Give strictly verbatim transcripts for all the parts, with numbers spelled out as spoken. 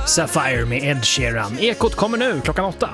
Sapphire med Ed Sheeran. Ekot kommer nu klockan åtta.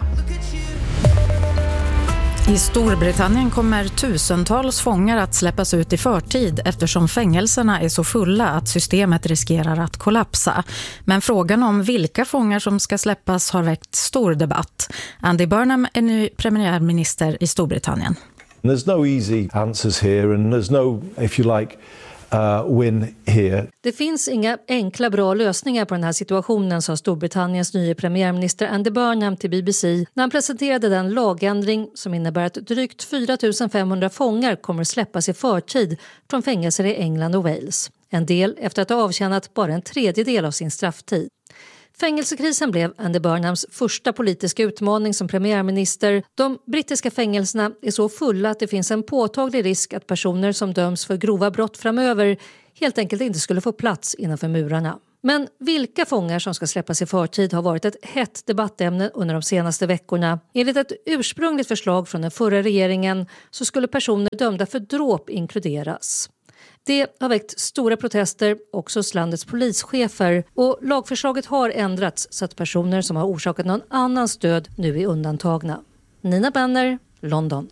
I Storbritannien kommer tusentals fångar att släppas ut i förtid eftersom fängelserna är så fulla att systemet riskerar att kollapsa. Men frågan om vilka fångar som ska släppas har väckt stor debatt. Andy Burnham är ny premiärminister i Storbritannien. There's no easy answers here and there's no, if you like, Uh, win here. Det finns inga enkla bra lösningar på den här situationen, sa Storbritanniens nya premiärminister Andy Burnham till B B C när han presenterade den lagändring som innebär att drygt fyra tusen femhundra fångar kommer släppas i förtid från fängelser i England och Wales. En del efter att ha avtjänat bara en tredjedel av sin strafftid. Fängelsekrisen blev Andy Burnhams första politiska utmaning som premiärminister. De brittiska fängelserna är så fulla att det finns en påtaglig risk att personer som döms för grova brott framöver helt enkelt inte skulle få plats innanför murarna. Men vilka fångar som ska släppas i förtid har varit ett hett debattämne under de senaste veckorna. Enligt ett ursprungligt förslag från den förra regeringen så skulle personer dömda för dråp inkluderas. Det har väckt stora protester också hos landets polischefer och lagförslaget har ändrats så att personer som har orsakat någon annans död nu är undantagna. Nina Benner, London.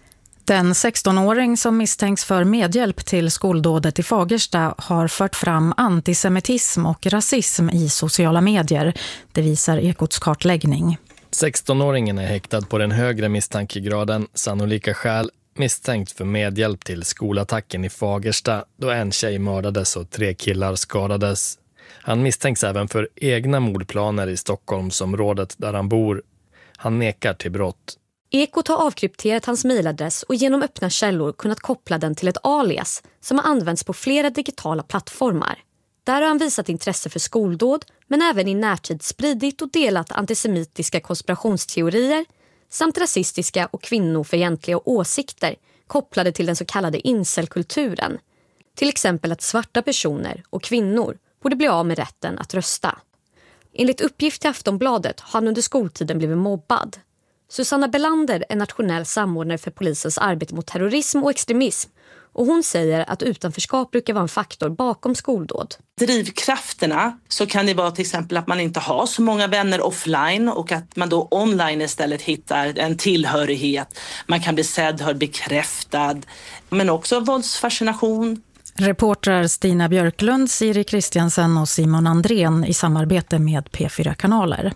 Den sextonåring som misstänks för medhjälp till skoldådet i Fagersta har fört fram antisemitism och rasism i sociala medier. Det visar Ekots kartläggning. sextonåringen är häktad på den högre misstankegraden, sannolika skäl, misstänkt för medhjälp till skolattacken i Fagersta då en tjej mördades och tre killar skadades. Han misstänks även för egna mordplaner i Stockholmsområdet där han bor. Han nekar till brott. Ekot har avkrypterat hans mejladress och genom öppna källor kunnat koppla den till ett alias som har använts på flera digitala plattformar. Där har han visat intresse för skoldåd men även i närtid spridit och delat antisemitiska konspirationsteorier samt rasistiska och kvinnofientliga åsikter kopplade till den så kallade incelkulturen. Till exempel att svarta personer och kvinnor borde bli av med rätten att rösta. Enligt uppgift till Aftonbladet har han under skoltiden blivit mobbad. Susanna Belander är nationell samordnare för polisens arbete mot terrorism och extremism. Och hon säger att utanförskap brukar vara en faktor bakom skoldåd. Drivkrafterna så kan det vara till exempel att man inte har så många vänner offline och att man då online istället hittar en tillhörighet. Man kan bli sedd, hörd, bekräftad, men också våldsfascination. Reportrar Stina Björklund, Siri Kristiansen och Simon Andrén i samarbete med P fyra Kanaler.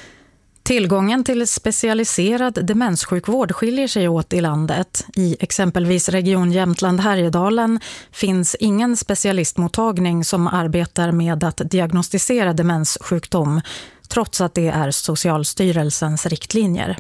Tillgången till specialiserad demenssjukvård skiljer sig åt i landet. I exempelvis region Jämtland-Härjedalen finns ingen specialistmottagning som arbetar med att diagnostisera demenssjukdom, trots att det är Socialstyrelsens riktlinjer.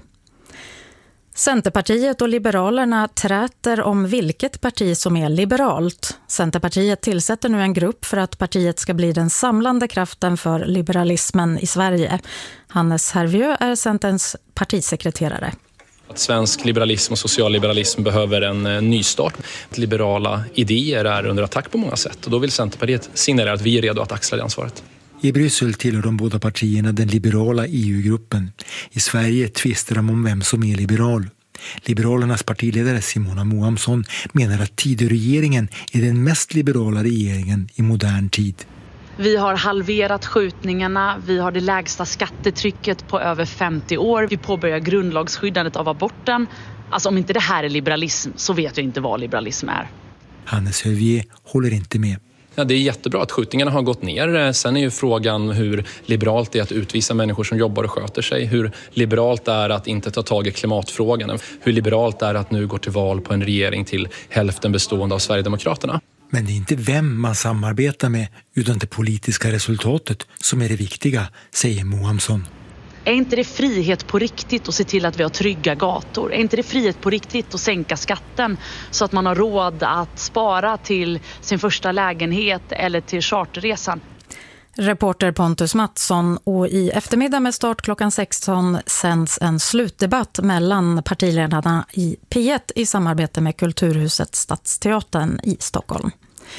Centerpartiet och Liberalerna träter om vilket parti som är liberalt. Centerpartiet tillsätter nu en grupp för att partiet ska bli den samlande kraften för liberalismen i Sverige. Hannes Hervieu är Centerns partisekreterare. Att svensk liberalism och socialliberalism behöver en nystart. Liberala idéer är under attack på många sätt och då vill Centerpartiet signalera att vi är redo att axla det ansvaret. I Bryssel tillhör de båda partierna den liberala E U-gruppen. I Sverige tvistar de om vem som är liberal. Liberalernas partiledare Simona Moamsson menar att Tidöregeringen är den mest liberala regeringen i modern tid. Vi har halverat skjutningarna, vi har det lägsta skattetrycket på över femtio år. Vi påbörjar grundlagsskyddandet av aborten. Alltså om inte det här är liberalism så vet jag inte vad liberalism är. Hannes Hervieu håller inte med. Ja, det är jättebra att skjutningarna har gått ner. Sen är ju frågan hur liberalt det är att utvisa människor som jobbar och sköter sig. Hur liberalt det är att inte ta tag i klimatfrågan. Hur liberalt det är att nu gå till val på en regering till hälften bestående av Sverigedemokraterna. Men det är inte vem man samarbetar med utan det politiska resultatet som är det viktiga, säger Mohamsson. Är inte det frihet på riktigt att se till att vi har trygga gator? Är inte det frihet på riktigt att sänka skatten så att man har råd att spara till sin första lägenhet eller till charterresan? Reporter Pontus Mattsson, och i eftermiddag med start klockan sexton sänds en slutdebatt mellan partiledarna i P ett i samarbete med Kulturhuset Stadsteatern i Stockholm.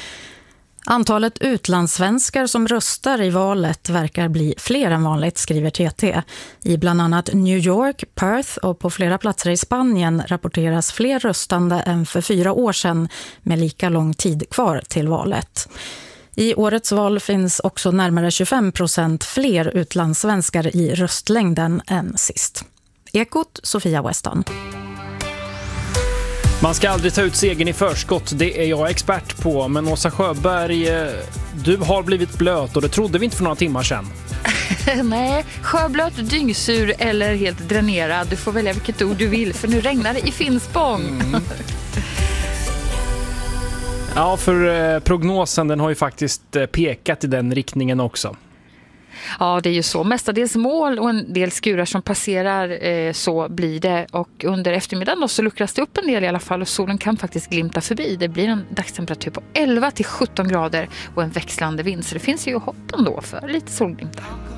Antalet utlandssvenskar som röstar i valet verkar bli fler än vanligt, skriver T T. I bland annat New York, Perth och på flera platser i Spanien rapporteras fler röstande än för fyra år sedan med lika lång tid kvar till valet. I årets val finns också närmare tjugofem procent fler utlandssvenskar i röstlängden än sist. Ekot, Sofia Weston. Man ska aldrig ta ut segern i förskott, det är jag expert på. Men Åsa Sjöberg, du har blivit blöt och det trodde vi inte för några timmar sedan. Nej, sjöblöt, dyngsur eller helt dränerad. Du får välja vilket ord du vill, för nu regnar det i Finspång. Mm. Ja, för prognosen den har ju faktiskt pekat i den riktningen också. Ja, det är ju så. Mestadels moln och en del skurar som passerar, eh, så blir det. Och under eftermiddagen då så luckras det upp en del i alla fall och solen kan faktiskt glimta förbi. Det blir en dagstemperatur på elva till sjutton grader och en växlande vind. Så det finns ju hopp ändå för lite solglimtar.